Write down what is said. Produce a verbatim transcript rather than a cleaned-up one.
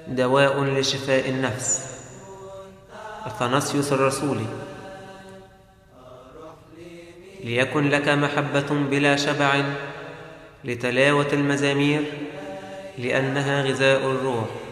دواء لشفاء النفس. أثناسيوس الرسولي: ليكن لك محبة بلا شبع لتلاوة المزامير، لأنها غذاء الروح.